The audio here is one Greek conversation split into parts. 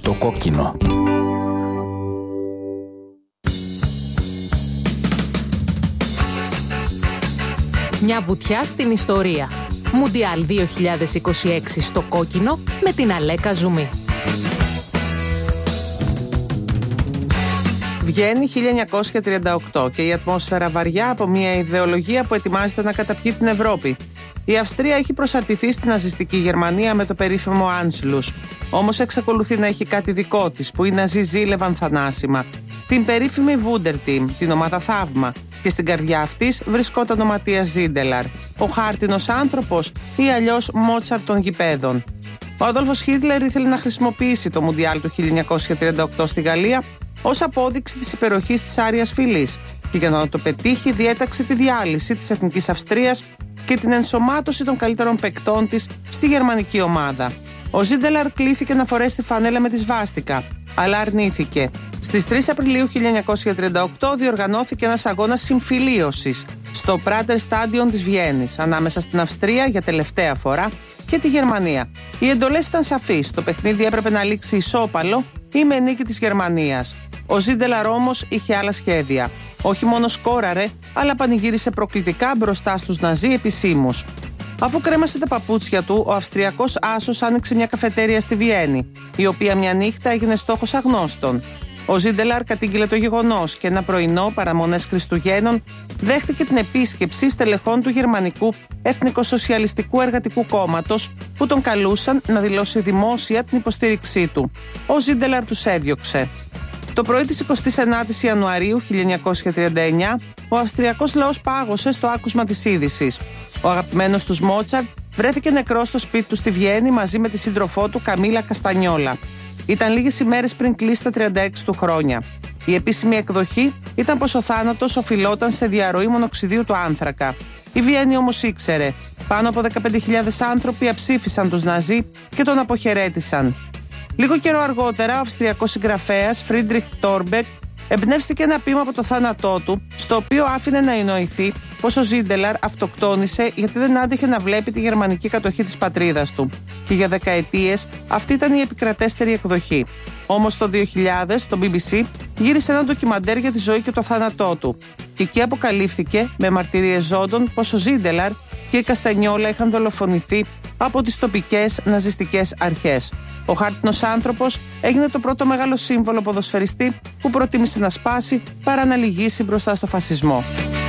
στο κόκκινο. Μια βουτιά στην ιστορία. Μουντιάλ 2026 στο κόκκινο με την Αλέκα Ζουμί. Βγαίνει 1938 και η ατμόσφαιρα βαριά από μια ιδεολογία που ετοιμάζεται να καταπιεί την Ευρώπη. Η Αυστρία έχει προσαρτηθεί στην ναζιστική Γερμανία με το περίφημο Anschluss. Όμως εξακολουθεί να έχει κάτι δικό της που οι Ναζί ζήλευαν θανάσιμα. Την περίφημη Wunderteam, την ομάδα Θαύμα. Και στην καρδιά αυτής βρισκόταν ο Ματίας Ζίντελαρ, ο χάρτινος άνθρωπος ή αλλιώς Μότσαρτ των γηπέδων. Ο Αδόλφος Χίτλερ ήθελε να χρησιμοποιήσει το Μουντιάλ του 1938 στη Γαλλία ως απόδειξη της υπεροχής της Άριας φυλής και για να το πετύχει διέταξε τη διάλυση της Εθνικής Αυστρίας και την ενσωμάτωση των καλύτερων παικτών της στη γερμανική ομάδα. Ο Ζίντελαρ κλήθηκε να φορέσει τη φανέλα με τη σβάστικα, αλλά αρνήθηκε. Στις 3 Απριλίου 1938 διοργανώθηκε ένας αγώνας συμφιλίωσης στο Prater Stadion της Βιέννης ανάμεσα στην Αυστρία για τελευταία φορά και τη Γερμανία. Οι εντολές ήταν σαφείς. Το παιχνίδι έπρεπε να λήξει ισόπαλο ή με νίκη της Γερμανίας. Ο Ζίντελαρ όμως είχε άλλα σχέδια. Όχι μόνο σκόραρε, αλλά πανηγύρισε προκλητικά μπροστά στους Ναζί επισήμους. Αφού κρέμασε τα παπούτσια του, ο Αυστριακός άσος άνοιξε μια καφετέρια στη Βιέννη, η οποία μια νύχτα έγινε στόχος αγνώστων. Ο Ζίντελαρ κατήγγειλε το γεγονός και ένα πρωινό παραμονές Χριστουγέννων δέχτηκε την επίσκεψη στελεχών του Γερμανικού Εθνικοσοσιαλιστικού Εργατικού Κόμματος που τον καλούσαν να δηλώσει δημόσια την υποστήριξή του. Ο Ζίντελαρ τους έδιωξε. Το πρωί της 29ης Ιανουαρίου 1939, ο Αυστριακός λαός πάγωσε στο άκουσμα της είδησης. Ο αγαπημένος τους Μότσαρτ βρέθηκε νεκρός στο σπίτι του στη Βιέννη μαζί με τη σύντροφό του Καμίλα Καστανιόλα. Ήταν λίγες ημέρες πριν κλείσει τα 36 του χρόνια. Η επίσημη εκδοχή ήταν πως ο θάνατος οφειλόταν σε διαρροή μονοξιδίου του άνθρακα. Η Βιέννη όμως ήξερε. Πάνω από 15.000 άνθρωποι αψήφισαν τους Ναζί και τον αποχαιρέτησαν. Λίγο καιρό αργότερα, ο αυστριακός συγγραφέας Φρίντριχ Τόρμπεκ εμπνεύστηκε ένα ποίημα από το θάνατό του, στο οποίο άφηνε να εννοηθεί πως ο Ζίντελαρ αυτοκτόνησε γιατί δεν άντεχε να βλέπει τη γερμανική κατοχή της πατρίδας του. Και για δεκαετίες αυτή ήταν η επικρατέστερη εκδοχή. Όμως το 2000 το BBC γύρισε ένα ντοκιμαντέρ για τη ζωή και το θάνατό του. Και εκεί αποκαλύφθηκε με μαρτυρίες ζώντων πως ο Ζίντελαρ και η Καστανιόλα είχαν δολοφονηθεί από τις τοπικές ναζιστικές αρχές. Ο χάρτινος άνθρωπος έγινε το πρώτο μεγάλο σύμβολο ποδοσφαιριστή που προτίμησε να σπάσει παρά να λυγίσει μπροστά στο φασισμό.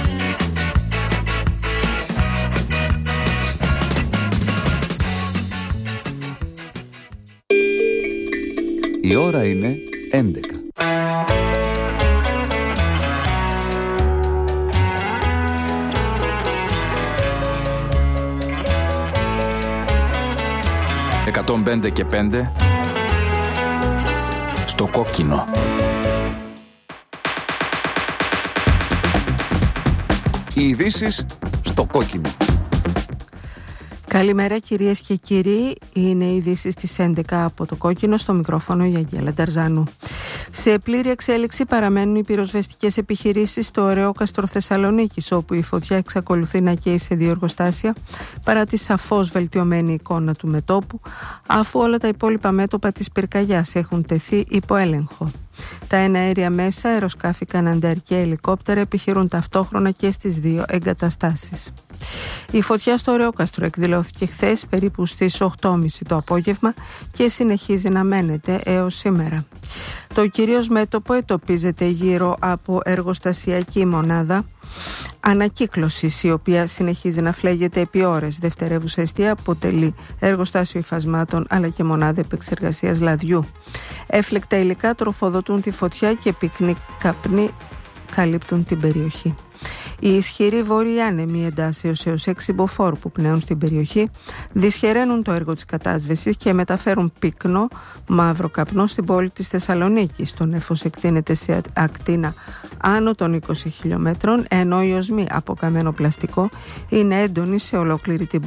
Η ώρα είναι 11. «105 και 5» στο κόκκινο. Οι ειδήσεις στο κόκκινο. Καλημέρα κυρίες και κύριοι, είναι οι ειδήσεις της 11 από το κόκκινο, στο μικρόφωνο η Αγγέλα Νταρζάνου. Σε πλήρη εξέλιξη παραμένουν οι πυροσβεστικές επιχειρήσεις στο Ωρεόκαστρο Θεσσαλονίκης, όπου η φωτιά εξακολουθεί να καίει σε 2 εργοστάσια παρά τη σαφώς βελτιωμένη εικόνα του μετώπου, αφού όλα τα υπόλοιπα μέτωπα της πυρκαγιάς έχουν τεθεί υπό έλεγχο. Τα εναέρια μέσα, αεροσκάφη Καναντέρ και ελικόπτερα επιχειρούν ταυτόχρονα και στις 2 εγκαταστάσεις. Η φωτιά στο Ωρεόκαστρο εκδηλώθηκε χθες περίπου στις 8.30 το απόγευμα και συνεχίζει να μένεται έως σήμερα. Το κυρίως μέτωπο ετοπίζεται γύρω από εργοστασιακή μονάδα ανακύκλωσης, η οποία συνεχίζει να φλέγεται επί ώρες. Δευτερεύουσα εστία αποτελεί εργοστάσιο υφασμάτων αλλά και μονάδα επεξεργασίας λαδιού. Έφλεκτα υλικά τροφοδοτούν τη φωτιά και πυκνοί καπνοί καλύπτουν την περιοχή. Οι ισχυροί βόρειοι άνεμοι εντάσεως έως 6 μποφόρ που πνέουν στην περιοχή δυσχεραίνουν το έργο της κατάσβεσης και μεταφέρουν πυκνό μαύρο καπνό στην πόλη της Θεσσαλονίκης. Το νέφος εκτείνεται σε ακτίνα άνω των 20 χιλιόμετρων, ενώ οι οσμοί από καμένο πλαστικό είναι έντονοι σε ολόκληρη την πόλη.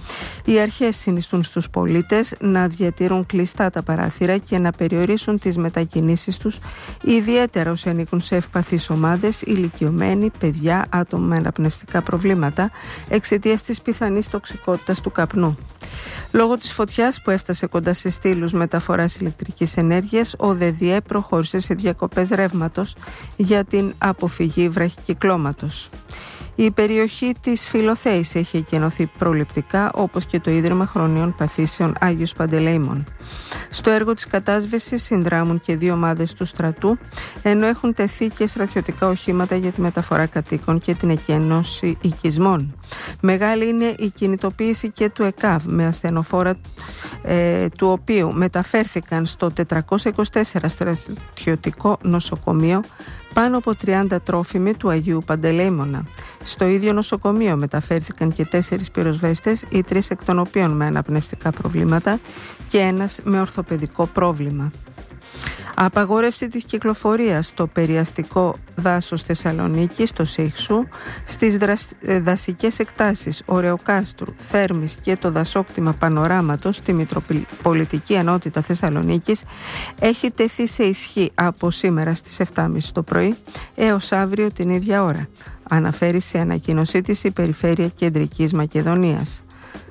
Οι αρχές συνιστούν στους πολίτες να διατηρούν κλειστά τα παράθυρα και να περιορίσουν τις μετακινήσεις τους, ιδιαίτερα όσοι ανήκουν σε ευπαθείς ομάδες, ηλικιωμένοι, παιδιά, άτομα με αναπνευστικά προβλήματα, εξαιτίας της πιθανής τοξικότητας του καπνού. Λόγω της φωτιάς που έφτασε κοντά σε στήλους μεταφοράς ηλεκτρικής ενέργειας, ο ΔΔΕ προχώρησε σε διακοπές ρεύματος για την αποφυγή βραχικυκλώματος. Η περιοχή της Φιλοθέης έχει εκενωθεί προληπτικά, όπως και το Ίδρυμα Χρονίων Παθήσεων Άγιος Παντελεήμων. Στο έργο της κατάσβεσης συνδράμουν και 2 ομάδες του στρατού, ενώ έχουν τεθεί και στρατιωτικά οχήματα για τη μεταφορά κατοίκων και την εκένωση οικισμών. Μεγάλη είναι η κινητοποίηση και του ΕΚΑΒ, με ασθενοφόρα του οποίου μεταφέρθηκαν στο 424 στρατιωτικό νοσοκομείο πάνω από 30 τρόφιμοι του Αγίου Παντελεήμωνα. Στο ίδιο νοσοκομείο μεταφέρθηκαν και 4 πυροσβέστες, οι 3 εκ των οποίων με αναπνευστικά προβλήματα και ένας με ορθοπαιδικό πρόβλημα. Απαγόρευση της κυκλοφορίας στο περιαστικό δάσος Θεσσαλονίκης, στο Σύχσου, στις δασικές εκτάσεις Ωρεοκάστρου, Θέρμης και το δασόκτημα Πανοράματος στη Μητροπολιτική Ενότητα Θεσσαλονίκης έχει τεθεί σε ισχύ από σήμερα στις 7.30 το πρωί έως αύριο την ίδια ώρα, αναφέρει σε ανακοίνωσή της η Περιφέρεια Κεντρικής Μακεδονίας.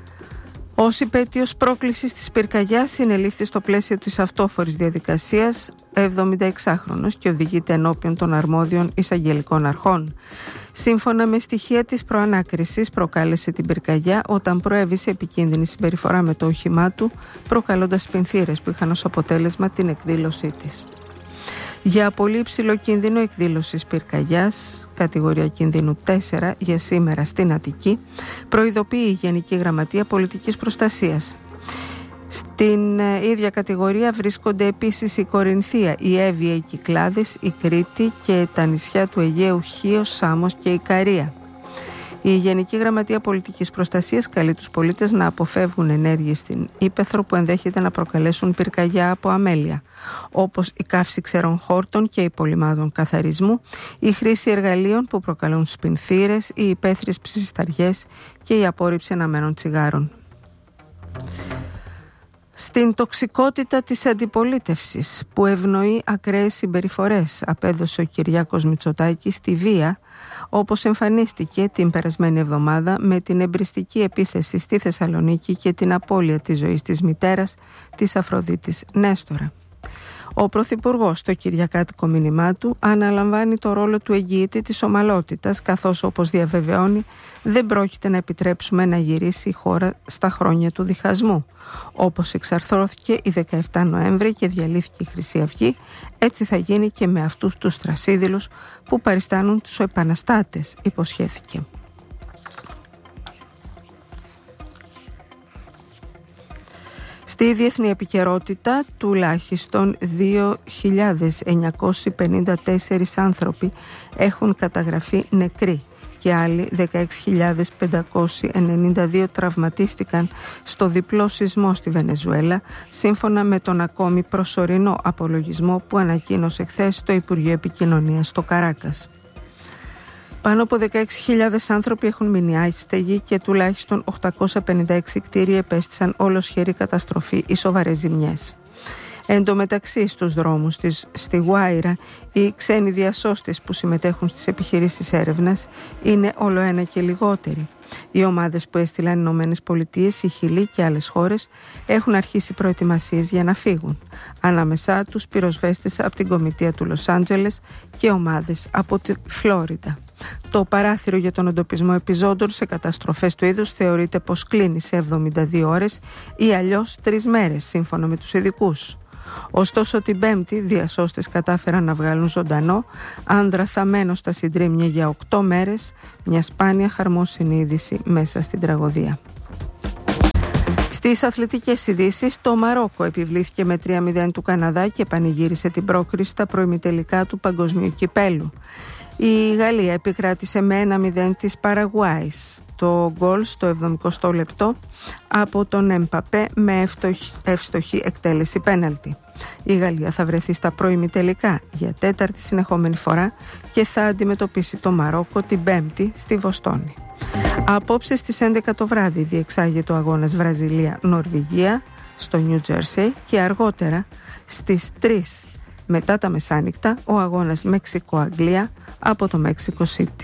Ως υπέτειος πρόκλησης της πυρκαγιάς συνελήφθη στο πλαίσιο της αυτόφορης διαδικασίας 76χρονος και οδηγείται ενώπιον των αρμόδιων εισαγγελικών αρχών. Σύμφωνα με στοιχεία της προανάκρισης, προκάλεσε την πυρκαγιά όταν προέβησε επικίνδυνη συμπεριφορά με το όχημά του, προκαλώντας πενθήρες που είχαν ως αποτέλεσμα την εκδήλωσή της. Για πολύ υψηλό κίνδυνο εκδήλωσης πυρκαγιάς, κατηγορία κινδύνου 4 για σήμερα στην Αττική, προειδοποιεί η Γενική Γραμματεία Πολιτικής Προστασίας. Στην ίδια κατηγορία βρίσκονται επίσης η Κορινθία, η Εύβοια, οι Κυκλάδες, η Κρήτη και τα νησιά του Αιγαίου Χίος, Σάμος και η Καρία. Η Γενική Γραμματεία Πολιτικής Προστασίας καλεί τους πολίτες να αποφεύγουν ενέργειες στην ύπαιθρο που ενδέχεται να προκαλέσουν πυρκαγιά από αμέλεια, όπως η καύση ξερών χόρτων και υπολειμμάτων καθαρισμού, η χρήση εργαλείων που προκαλούν σπινθήρες, οι υπαίθριες ψισταριές και η απόρριψη αναμένων τσιγάρων. Στην τοξικότητα της αντιπολίτευσης που ευνοεί ακραίες συμπεριφορές, απέδωσε ο Κυριάκος Μητσοτάκης στη βία, όπως εμφανίστηκε την περασμένη εβδομάδα με την εμπριστική επίθεση στη Θεσσαλονίκη και την απώλεια της ζωής της μητέρας, της Αφροδίτης Νέστορα. Ο Πρωθυπουργός στο κυριακάτικο μήνυμά του αναλαμβάνει το ρόλο του εγγυητή της ομαλότητας, καθώς, όπως διαβεβαιώνει, δεν πρόκειται να επιτρέψουμε να γυρίσει η χώρα στα χρόνια του διχασμού. Όπως εξαρθρώθηκε η 17 Νοέμβρη και διαλύθηκε η Χρυσή Αυγή, έτσι θα γίνει και με αυτούς τους θρασίδηλους που παριστάνουν τους επαναστάτες, υποσχέθηκε. Στη διεθνή επικαιρότητα, τουλάχιστον 2.954 άνθρωποι έχουν καταγραφεί νεκροί και άλλοι 16.592 τραυματίστηκαν στο διπλό σεισμό στη Βενεζουέλα, σύμφωνα με τον ακόμη προσωρινό απολογισμό που ανακοίνωσε χθες το Υπουργείο Επικοινωνίας στο Καράκας. Πάνω από 16.000 άνθρωποι έχουν μείνει άστεγοι και τουλάχιστον 856 κτίρια επέστησαν ολοσχερή καταστροφή ή σοβαρές ζημιές. Εν τω μεταξύ, στους δρόμους στη Γουάιρα, οι ξένοι διασώστες που συμμετέχουν στις επιχειρήσεις έρευνας είναι όλο ένα και λιγότεροι. Οι ομάδες που έστειλαν οι Ηνωμένες Πολιτείες, η Χιλή και άλλες χώρες έχουν αρχίσει προετοιμασίες για να φύγουν. Ανάμεσά τους πυροσβέστες από την Κομιτεία του Λος Άντζελες και ομάδες από τη Φλόριντα. Το παράθυρο για τον εντοπισμό επιζώντων σε καταστροφές του είδους θεωρείται πως κλείνει σε 72 ώρες ή αλλιώς 3 μέρες, σύμφωνα με τους ειδικούς. Ωστόσο, την Πέμπτη, διασώστες κατάφεραν να βγάλουν ζωντανό άνδρα θαμμένο στα συντρίμμια για 8 μέρες, μια σπάνια χαρμόσυνη είδηση μέσα στην τραγωδία. Στις αθλητικές ειδήσεις, το Μαρόκο επιβλήθηκε με 3-0 του Καναδά και πανηγύρισε την πρόκριση στα προημιτελικά του Παγκοσμίου Κυπέλλου. Η Γαλλία επικράτησε με 1-0 της Παραγουάης. Το γκολ στο 70 λεπτό από τον Εμπαπέ με εύστοχη εκτέλεση πέναλτι. Η Γαλλία θα βρεθεί στα προημιτελικά για 4η συνεχόμενη φορά και θα αντιμετωπίσει το Μαρόκο την Πέμπτη στη Βοστόνη. Απόψε στις 11 το βράδυ διεξάγεται ο αγώνας Βραζιλία-Νορβηγία στο Νιου Τζέρσεϊ και αργότερα στις 3 μετά τα μεσάνυχτα ο αγώνας Μεξικό-Αγγλία από το Μέξικο Σίτι.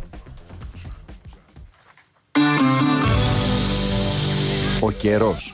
Ο καιρός.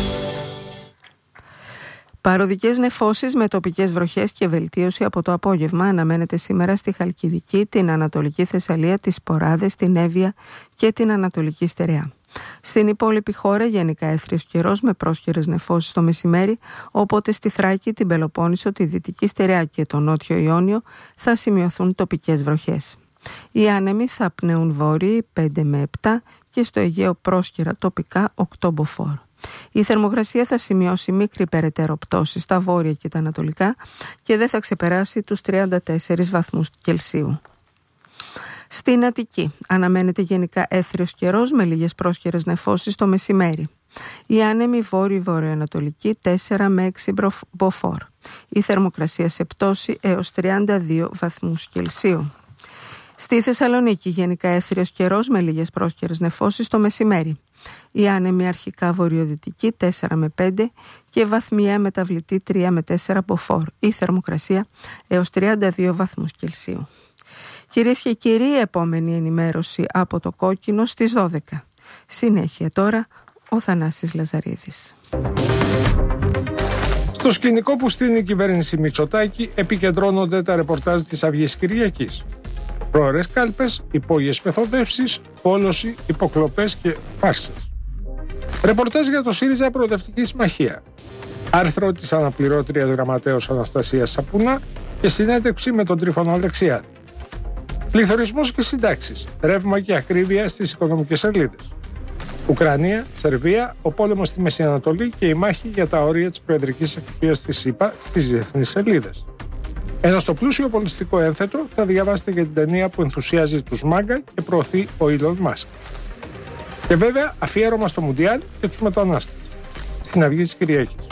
Παροδικές νεφώσεις με τοπικές βροχές και βελτίωση από το απόγευμα αναμένεται σήμερα στη Χαλκιδική, την Ανατολική Θεσσαλία, τις Ποράδες, την Εύβοια και την Ανατολική Στερεά. Στην υπόλοιπη χώρα γενικά έθριος καιρός με πρόσχερες νεφώσεις το μεσημέρι, οπότε στη Θράκη, την Πελοπόννησο, τη Δυτική Στερεά και το Νότιο Ιόνιο θα σημειωθούν τοπικές βροχές. Οι άνεμοι θα πνέουν βόρειοι 5 με 7 και στο Αιγαίο πρόσχερα τοπικά 8 μποφόρ. Η θερμοκρασία θα σημειώσει μικρή περαιτέρω πτώση στα βόρεια και τα ανατολικά και δεν θα ξεπεράσει τους 34 βαθμούς Κελσίου. Στην Αττική αναμένεται γενικά έθριος καιρός με λίγες πρόσχερες νεφώσεις το μεσημέρι. Οι άνεμοι βόρειο-βορειοανατολική 4 με 6 μποφόρ. Η θερμοκρασία σε πτώση έως 32 βαθμούς Κελσίου. Στη Θεσσαλονίκη γενικά έθριος καιρός με λίγες πρόσχερες νεφώσεις το μεσημέρι. Η άνεμη αρχικά βορειοδυτική 4 με 5 και βαθμιαία μεταβλητή 3 με 4 μποφόρ. Η θερμοκρασία έως 32 βαθμούς Κελσίου. Κυρίες και κύριοι, η επόμενη ενημέρωση από το Κόκκινο στις 12. Συνέχεια τώρα ο Θανάσης Λαζαρίδης. Στο σκηνικό που στείνει η κυβέρνηση Μητσοτάκη επικεντρώνονται τα ρεπορτάζ της Αυγής Κυριακής. Πρόωρες κάλπες, υπόγειες μεθοδεύσεις, πόλωση, υποκλοπές και φάρσες. Ρεπορτάζ για το ΣΥΡΙΖΑ Προοδευτική Συμμαχία. Άρθρο της αναπληρώτριας γραμματέως Αναστασίας Σαπουνά και συνέντευξη με τον Τρίφωνο Αλεξιάδη. Πληθωρισμός και συντάξεις, ρεύμα και ακρίβεια στις οικονομικές σελίδες. Ουκρανία, Σερβία, ο πόλεμος στη Μέση Ανατολή και η μάχη για τα όρια της προεδρικής εξουσίας της ΣΥΠΑ στις διεθνείς σελίδες. Ενώ στο πλούσιο πολιτιστικό ένθετο θα διαβάσετε για την ταινία που ενθουσιάζει τους μάγκα και προωθεί ο Elon Musk. Και βέβαια αφιέρωμα στο Μουντιάλ και τους μετανάστες. Στην Αυγή της Κυριακής.